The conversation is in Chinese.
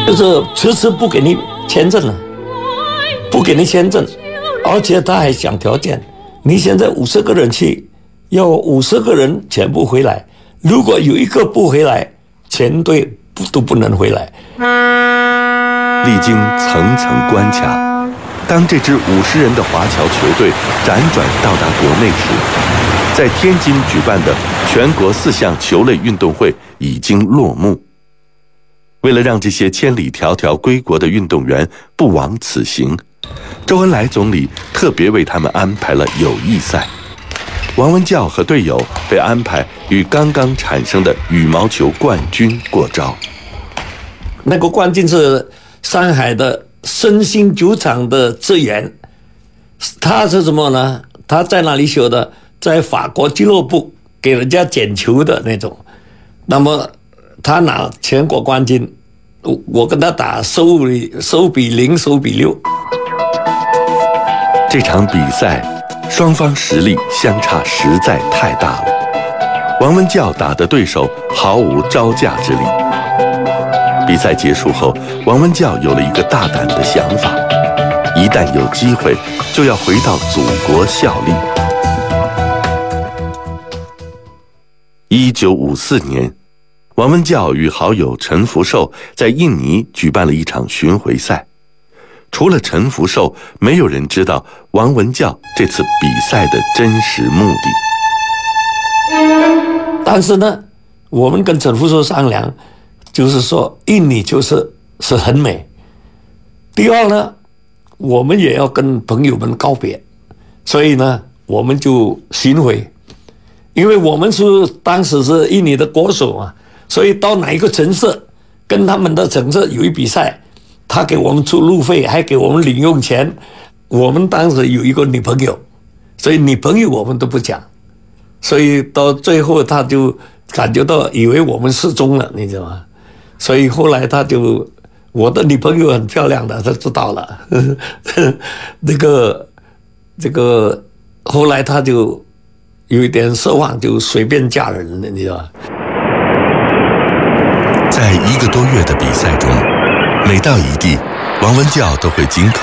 就是迟迟不给你签证了，不给你签证，而且他还想条件，你现在50个人去，要50个人全部回来，如果有一个不回来，全队都不能回来。 历经层层关卡，当这支50人的华侨球队辗转到达国内时，在天津举办的全国4项球类运动会已经落幕。为了让这些千里迢迢归国的运动员不枉此行，周恩来总理特别为他们安排了友谊赛。王文教和队友被安排与刚刚产生的羽毛球冠军过招。 那个冠军是上海的申鑫酒厂的职员，他是什么呢？他在哪里学的？在法国俱乐部给人家捡球的那种。那么他拿全国冠军，我跟他打手比0，手比6。 这场比赛双方实力相差实在太大了，王文教打的对手毫无招架之力。比赛结束后，王文教有了一个大胆的想法，一旦有机会，就要回到祖国效力。1954年，王文教与好友陈福寿在印尼举办了一场巡回赛。除了陈福寿，没有人知道王文教这次比赛的真实目的。 但是呢，我们跟陈福寿商量，就是说印尼就是很美。第二呢，我们也要跟朋友们告别，所以呢，我们就巡回。因为我们当时是印尼的国手嘛，所以到哪一个城市跟他们的城市有一比赛，他给我们出路费，还给我们零用钱。我们当时有一个女朋友，所以女朋友我们都不讲，所以到最后他就感觉到以为我们失踪了，你知道吗？所以后来我的女朋友很漂亮的，她知道了，这个后来他就有一点奢望，就随便嫁人了，你知道吗？ 在1个多月的比赛中，每到一地，王文教都会尽可